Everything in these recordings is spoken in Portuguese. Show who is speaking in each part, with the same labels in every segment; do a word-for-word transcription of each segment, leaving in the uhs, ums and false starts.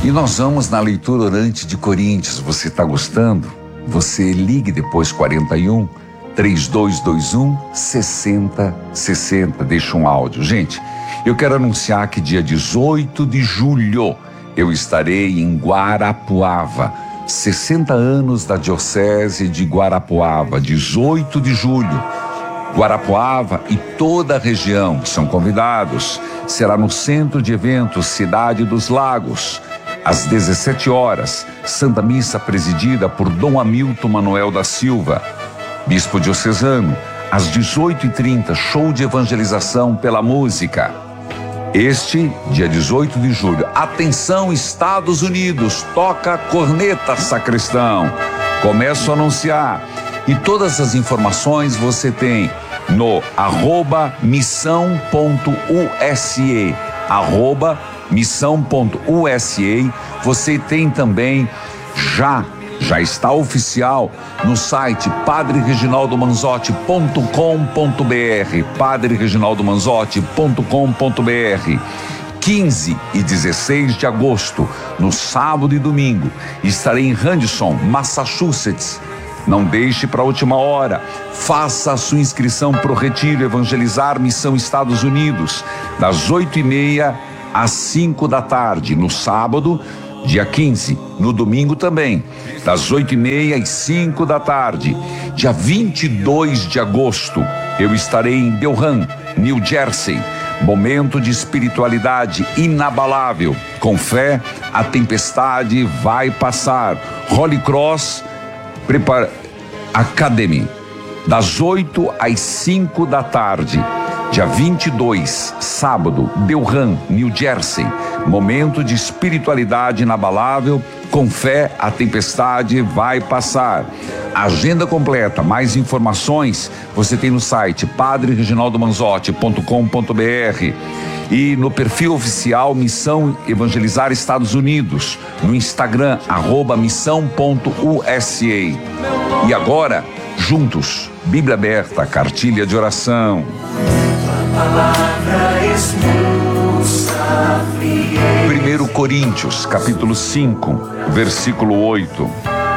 Speaker 1: E nós vamos na leitura orante de Coríntios. Você está gostando? Você ligue depois quarenta e um, três dois dois um, sessenta sessenta. Deixa um áudio. Gente, eu quero anunciar que dia dezoito de julho eu estarei em Guarapuava. sessenta anos da Diocese de Guarapuava, dezoito de julho. Guarapuava e toda a região são convidados. Será no Centro de Eventos Cidade dos Lagos. Às dezessete horas, Santa Missa presidida por Dom Hamilton Manuel da Silva, Bispo Diocesano. Às dezoito e trinta, show de evangelização pela música. Este, dia dezoito de julho. Atenção, Estados Unidos, toca corneta, sacristão. Começo a anunciar. E todas as informações você tem no arroba missão ponto use, arroba missão ponto use. Você tem também já, já está oficial no site padre reginaldo manzotti ponto com ponto br, padre reginaldo manzotti ponto com ponto br. quinze e dezesseis de agosto, no sábado e domingo, estarei em Radisson, Massachusetts. Não deixe para a última hora. Faça a sua inscrição para o Retiro Evangelizar Missão Estados Unidos, das oito e meia às cinco da tarde, no sábado, dia quinze, no domingo também, das oito e meia às cinco da tarde. Dia vinte e dois de agosto, eu estarei em Delran, New Jersey. Momento de espiritualidade inabalável. Com fé, a tempestade vai passar. Holy Cross Prepara Academy, das oito às cinco da tarde, dia vinte e dois, sábado, Delran, New Jersey. Momento de espiritualidade inabalável. Com fé, a tempestade vai passar. Agenda completa, mais informações você tem no site padre reginaldo manzotti ponto com ponto br e no perfil oficial Missão Evangelizar Estados Unidos, no Instagram, arroba missão ponto use. E agora, juntos, Bíblia aberta, cartilha de oração. Primeiro Coríntios, capítulo cinco, versículo oito.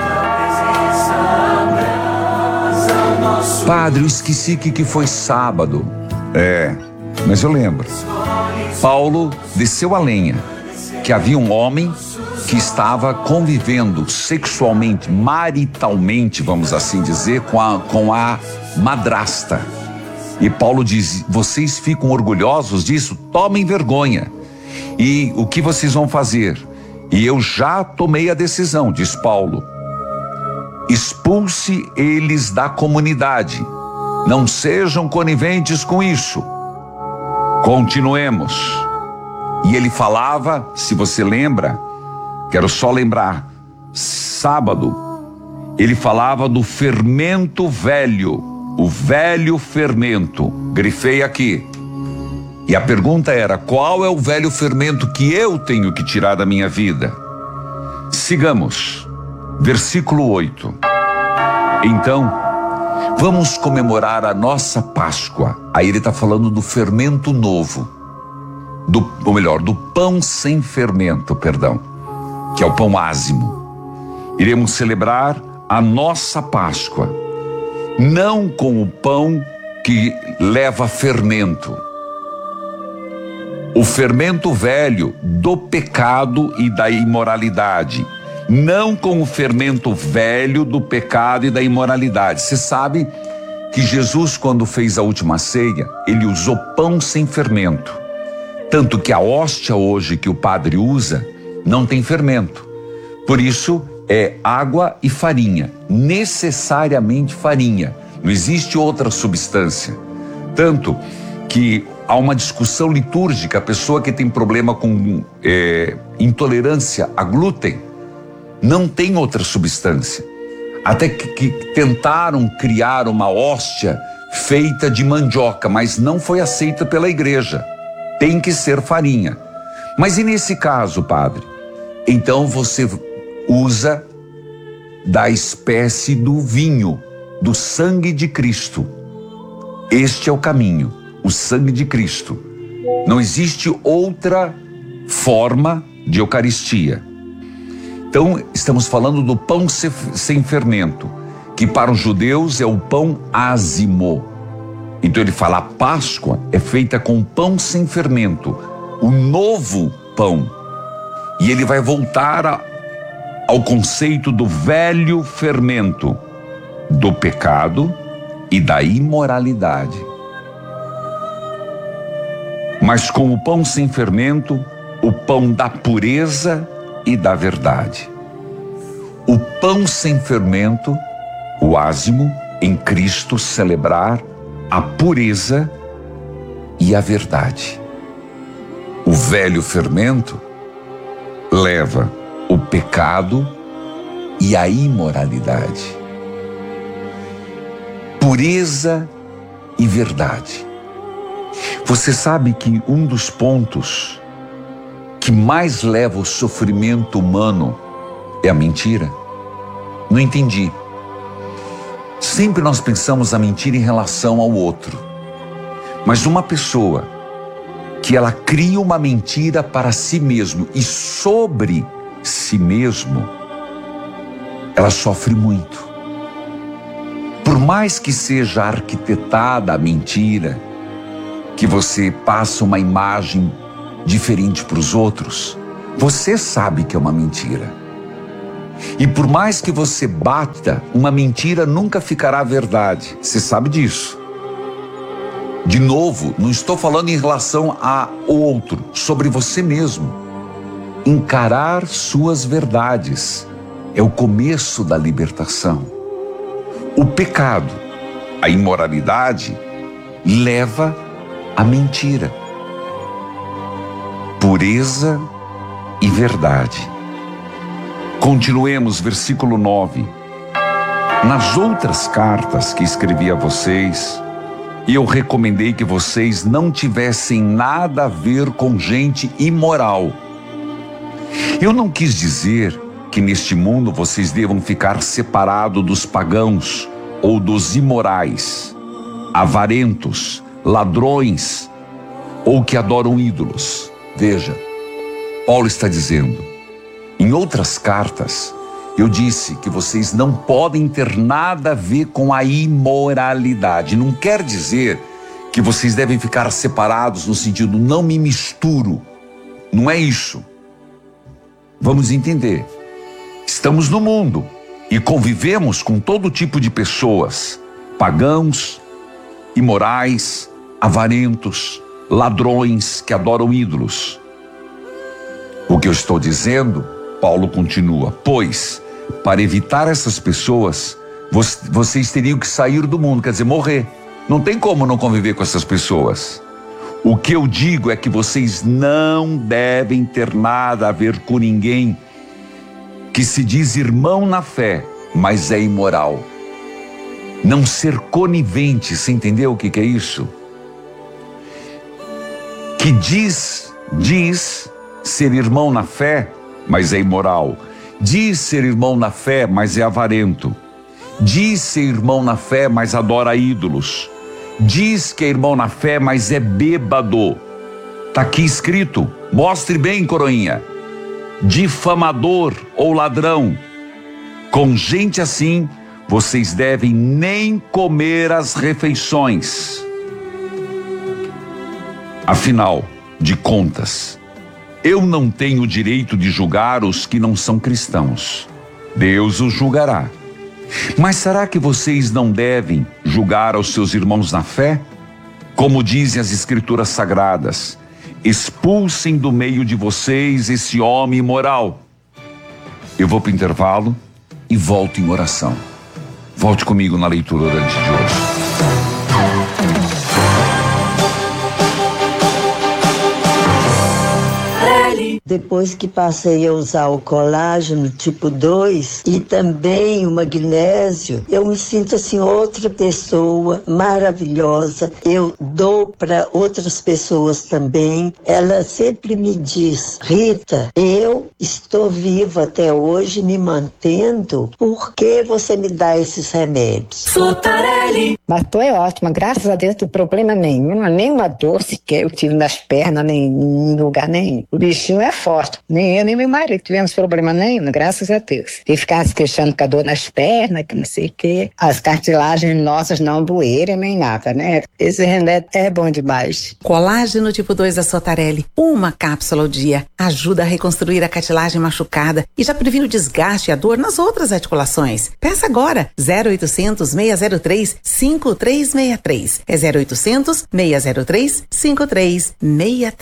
Speaker 1: Padre, eu esqueci que, que foi sábado. É, mas eu lembro. Paulo desceu a lenha que havia um homem que estava convivendo sexualmente, maritalmente, vamos assim dizer, com a, com a madrasta. E Paulo diz: vocês ficam orgulhosos disso? Tomem vergonha. E o que vocês vão fazer? E eu já tomei a decisão, diz Paulo. Expulse eles da comunidade. Não sejam coniventes com isso. Continuemos. E ele falava, se você lembra, quero só lembrar, sábado, ele falava do fermento velho, o velho fermento. Grifei aqui. E a pergunta era: qual é o velho fermento que eu tenho que tirar da minha vida? Sigamos. Versículo oito. Então, vamos comemorar a nossa Páscoa. Aí ele está falando do fermento novo, do, ou melhor, do pão sem fermento, perdão, que é o pão ázimo. Iremos celebrar a nossa Páscoa, não com o pão que leva fermento, o fermento velho do pecado e da imoralidade, não com o fermento velho do pecado e da imoralidade. Você sabe que Jesus, quando fez a última ceia, ele usou pão sem fermento. Tanto que a hóstia hoje que o padre usa não tem fermento. Por isso é água e farinha, necessariamente farinha. Não existe outra substância. Tanto que há uma discussão litúrgica, a pessoa que tem problema com é, intolerância a glúten, não tem outra substância. Até que, que tentaram criar uma hóstia feita de mandioca, mas não foi aceita pela igreja. Tem que ser farinha. Mas e nesse caso, padre? Então você usa da espécie do vinho, do sangue de Cristo. Este é o caminho, o sangue de Cristo. Não existe outra forma de Eucaristia. Então, estamos falando do pão sem fermento, que para os judeus é o pão ázimo. Então ele fala, a Páscoa é feita com pão sem fermento, o novo pão. E ele vai voltar a, ao conceito do velho fermento, do pecado e da imoralidade. Mas com o pão sem fermento, o pão da pureza e da verdade. O pão sem fermento, o ázimo, em Cristo celebrar a pureza e a verdade. O velho fermento leva o pecado e a imoralidade. Pureza e verdade. Você sabe que um dos pontos que mais leva o sofrimento humano é a mentira? Não entendi. Sempre nós pensamos a mentira em relação ao outro. Mas uma pessoa que ela cria uma mentira para si mesmo e sobre si mesmo, ela sofre muito. Por mais que seja arquitetada a mentira, que você passa uma imagem diferente para os outros, você sabe que é uma mentira. E por mais que você bata, uma mentira nunca ficará verdade. Você sabe disso. De novo, não estou falando em relação ao outro, sobre você mesmo. Encarar suas verdades é o começo da libertação. O pecado, a imoralidade, leva à mentira. Pureza e verdade. Continuemos, versículo nove. Nas outras cartas que escrevi a vocês, eu recomendei que vocês não tivessem nada a ver com gente imoral. Eu não quis dizer que neste mundo vocês devam ficar separados dos pagãos ou dos imorais, avarentos, ladrões ou que adoram ídolos. Veja, Paulo está dizendo, em outras cartas, eu disse que vocês não podem ter nada a ver com a imoralidade. Não quer dizer que vocês devem ficar separados no sentido, não me misturo. Não é isso. Vamos entender. Estamos no mundo e convivemos com todo tipo de pessoas, pagãos, imorais, avarentos, ladrões que adoram ídolos. O que eu estou dizendo, Paulo continua, pois, para evitar essas pessoas, vocês teriam que sair do mundo, quer dizer, morrer. Não tem como não conviver com essas pessoas. O que eu digo é que vocês não devem ter nada a ver com ninguém que se diz irmão na fé, mas é imoral. Não ser conivente, você entendeu o que, que é isso? Que diz, diz ser irmão na fé, mas é imoral. Diz ser irmão na fé, mas é avarento. Diz ser irmão na fé, mas adora ídolos. Diz que é irmão na fé, mas é bêbado. Está aqui escrito, mostre bem, coroinha. Difamador ou ladrão. Com gente assim, vocês devem nem comer as refeições. Afinal de contas, eu não tenho o direito de julgar os que não são cristãos. Deus os julgará. Mas será que vocês não devem julgar aos seus irmãos na fé? Como dizem as Escrituras Sagradas, expulsem do meio de vocês esse homem imoral. Eu vou para o intervalo e volto em oração. Volte comigo na leitura de hoje.
Speaker 2: Depois que passei a usar o colágeno tipo dois e também o magnésio, eu me sinto assim outra pessoa maravilhosa. Eu dou para outras pessoas também. Ela sempre me diz, Rita, eu estou viva até hoje, me mantendo, por que você me dá esses remédios?
Speaker 3: Sotarelli. Mas tô é ótima, graças a Deus, não tem problema nenhum, nenhuma dor sequer eu tive nas pernas, nem em lugar nenhum. O bichinho é forte. Nem eu, nem meu marido tivemos problema nenhum, graças a Deus. E ficar se queixando com a dor nas pernas, que não sei o quê. As cartilagens nossas não doeram nem nada, né? Esse remédio é bom demais.
Speaker 4: Colágeno tipo dois da Sotarelli. Uma cápsula ao dia. Ajuda a reconstruir a cartilagem machucada e já previne o desgaste e a dor nas outras articulações. Peça agora. zero oitocentos, seis zero três, cinco três seis três. É zero oitocentos, seis zero três, cinco três seis três.